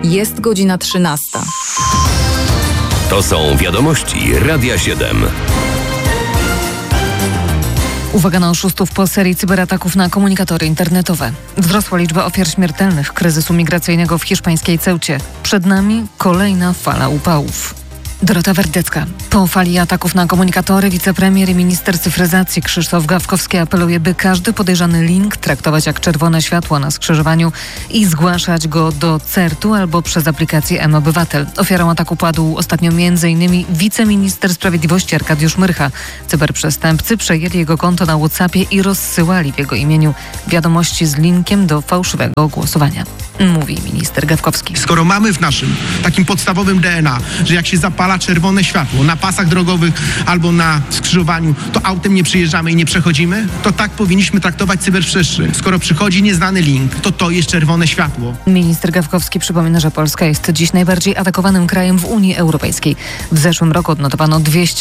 Jest godzina 13. To są wiadomości Radia 7. Uwaga na oszustów po serii cyberataków na komunikatory internetowe. Wzrosła liczba ofiar śmiertelnych kryzysu migracyjnego w hiszpańskiej Ceucie. Przed nami kolejna fala upałów. Dorota Werdecka. Po fali ataków na komunikatory wicepremier i minister cyfryzacji Krzysztof Gawkowski apeluje, by każdy podejrzany link traktować jak czerwone światło na skrzyżowaniu i zgłaszać go do CERT-u albo przez aplikację mObywatel. Ofiarą ataku padł ostatnio m.in. wiceminister sprawiedliwości Arkadiusz Myrcha. Cyberprzestępcy przejęli jego konto na WhatsAppie i rozsyłali w jego imieniu wiadomości z linkiem do fałszywego głosowania. Mówi minister Gawkowski. Skoro mamy w naszym takim podstawowym DNA, że jak się zapala czerwone światło na pasach drogowych albo na skrzyżowaniu, to autem nie przyjeżdżamy i nie przechodzimy, to tak powinniśmy traktować cyberprzestrzeń. Skoro przychodzi nieznany link, to jest czerwone światło. Minister Gawkowski przypomina, że Polska jest dziś najbardziej atakowanym krajem w Unii Europejskiej. W zeszłym roku odnotowano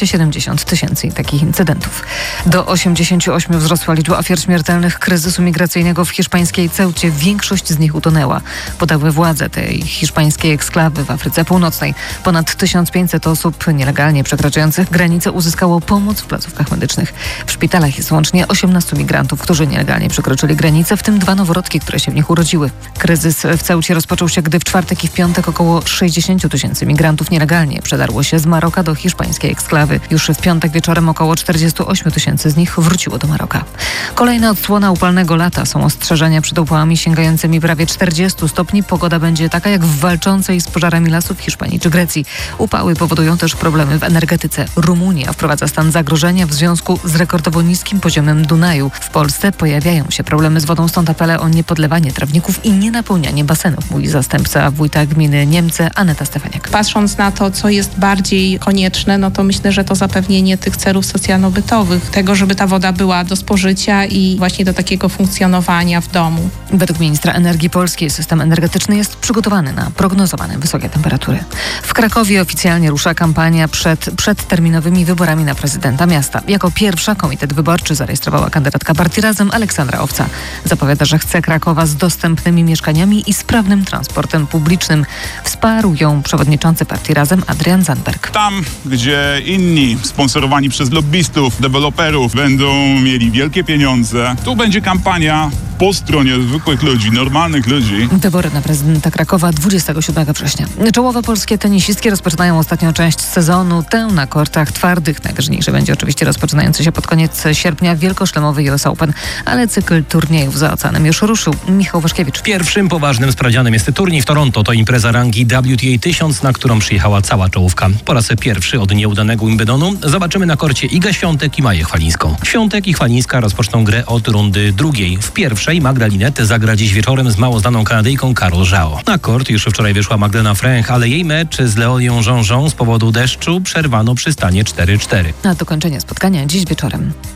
270 000 takich incydentów. Do 88 wzrosła liczba ofiar śmiertelnych kryzysu migracyjnego w hiszpańskiej Ceucie. Większość z nich utonęła. Podały władze tej hiszpańskiej eksklawy w Afryce Północnej. Ponad 1500 osób nielegalnie przekraczających granicę uzyskało pomoc w placówkach medycznych. W szpitalach jest łącznie 18 migrantów, którzy nielegalnie przekroczyli granicę, w tym 2 noworodki, które się w nich urodziły. Kryzys w Ceucie rozpoczął się, gdy w czwartek i w piątek około 60 000 migrantów nielegalnie przedarło się z Maroka do hiszpańskiej eksklawy. Już w piątek wieczorem około 48 000 z nich wróciło do Maroka. Kolejna odsłona upalnego lata. Są ostrzeżenia przed upałami sięgającymi prawie 40 stopni. Pogoda będzie taka jak w walczącej z pożarami lasów w Hiszpanii czy Grecji. Upały powodują też problemy w energetyce. Rumunia wprowadza stan zagrożenia w związku z rekordowo niskim poziomem Dunaju. W Polsce pojawiają się problemy z wodą, stąd apele o niepodlewanie trawników i nienapełnianie basenów, mówi zastępca wójta gminy Niemce Aneta Stefaniak. Patrząc na to, co jest bardziej konieczne, to myślę, że to zapewnienie tych celów socjalno-bytowych, tego, żeby ta woda była do spożycia i właśnie do takiego funkcjonowania w domu. Według ministra energii polskiej system energetyczny jest przygotowany na prognozowane wysokie temperatury. W Krakowie oficjalnie rusza kampania przed przedterminowymi wyborami na prezydenta miasta. Jako pierwsza komitet wyborczy zarejestrowała kandydatka partii Razem Aleksandra Owca. Zapowiada, że chce Krakowa z dostępnymi mieszkaniami i sprawnym transportem publicznym. Wsparł ją przewodniczący partii Razem Adrian Zandberg. Tam, gdzie inni sponsorowani przez lobbystów, deweloperów będą mieli wielkie pieniądze, tu będzie kampania po stronie zwykłych ludzi, normalnych ludzi. Wybory na prezydenta Krakowa 27 września. Czołowe polskie tenisistki rozpoczynają ostatnią część sezonu, tę na kortach twardych. Najważniejszy będzie oczywiście rozpoczynający się pod koniec sierpnia wielkoszlemowy US Open, ale cykl turniejów za oceanem już ruszył. Michał Waszkiewicz. Pierwszym poważnym sprawdzianem jest turniej w Toronto. To impreza rangi WTA 1000, na którą przyjechała cała czołówka. Po raz pierwszy od nieudanego Wimbledonu zobaczymy na korcie Igę Świątek i Maję Chwalińską. Świątek i Chwalińska rozpoczną grę od rundy drugiej. W pierwszej Magda Linette zagra dziś wieczorem z mało znaną Kanadyjką Carol Zhao. Na kort już wczoraj wyszła Magdalena Fręch, ale jej mecz z Leonią Jean-Jean z powodu deszczu przerwano przy stanie 4-4. Na dokończenie spotkania dziś wieczorem.